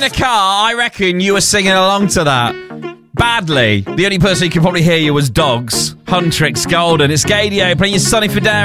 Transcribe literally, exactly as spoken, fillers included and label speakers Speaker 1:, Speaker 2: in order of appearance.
Speaker 1: the car, I reckon you were singing along to that. Badly. The only person who could probably hear you was Dogs. Huntrix Golden. It's Gadio playing your Sonny Fodera.